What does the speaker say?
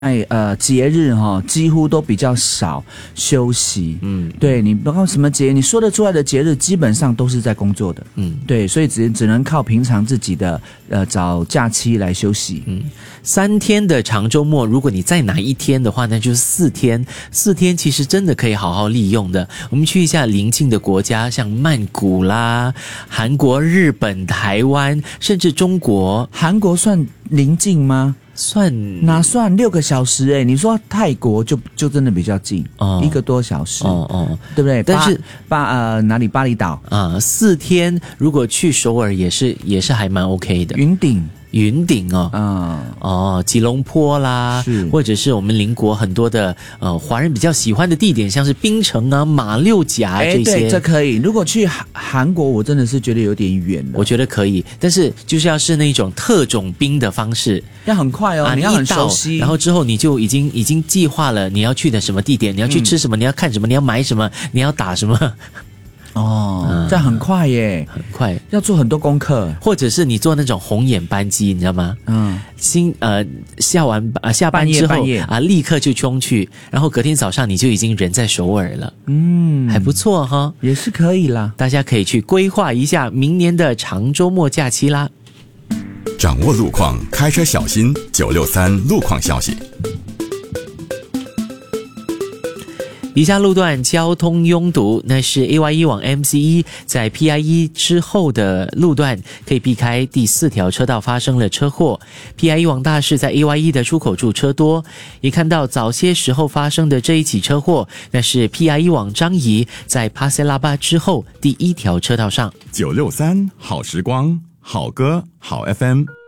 节日几乎都比较少休息。对，你不管什么节，你说得出来的节日基本上都是在工作的。对，所以只能靠平常自己的找假期来休息。 3天的长周末，如果你再拿1天的话，那就是4天。4天其实真的可以好好利用的。我们去一下邻近的国家，像曼谷啦、韩国、日本、台湾，甚至中国。 韩国算邻近吗？哪算6个小时你说泰国就真的比较近，1个多小时，对不对？ 但是哪里巴厘岛 4天如果去首尔也是还蛮 OK 的。云顶吉隆坡啦，或者是我们邻国很多的华人比较喜欢的地点，像是槟城啊、马六甲这些。 对，这可以。如果去韩国，我真的是觉得有点远了。 我觉得可以，但是就是要是那种特种兵的方式， 要很快你要很熟悉。 然后之后你就已经计划了你要去的什么地点，你要去吃什么，你要看什么，你要买什么，你要打什么。 这很快耶， 很快， 要做很多功课， 或者是你做那种红眼班机，你知道吗？下班之后立刻就冲去，然后隔天早上你就已经人在首尔了。还不错哈， 也是可以啦。 大家可以去规划一下明年的长周末假期啦。 掌握路况，开车小心963路况消息。 以下路段交通拥堵，那是 AYE 往 MC1 在 PIE 之后的路段，可以避开第4条车道发生了车祸。PIE 往大市在 AYE 的出口处车多，也看到早些时候发生的这一起车祸，那是 PIE 往樟宜在帕塞拉巴之后第1条车道上。 963好时光，好歌好 FM。